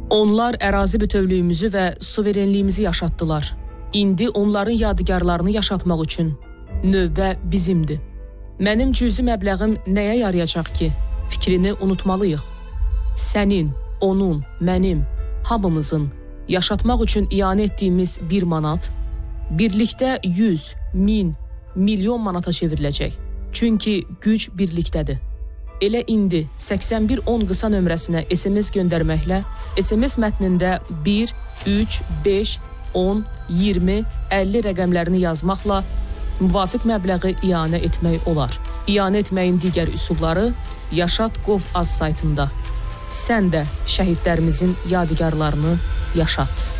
Onlar ərazi bütövlüyümüzü və suverenliyimizi yaşatdılar. İndi onların yadigarlarını yaşatmaq üçün növbə bizimdir. Mənim cüzi məbləğim nəyə yarayacaq ki? Fikrini unutmalıyıq. Sənin, onun, mənim, hamımızın yaşatmaq üçün iyanə etdiyimiz 1 manat birlikdə 100, 1000, milyon manata çevriləcək. Çünki güc birlikdədir. Elə indi 8110 qısa nömrəsinə SMS göndərməklə SMS mətnində 1, 3, 5, 10, 20, 50 rəqəmlərini yazmaqla müvafiq məbləği iyanə etmək olar. İyanə etməyin digər üsulları Yaşat.gov.az saytında. Sən də şəhidlərimizin yadigarlarını yaşat.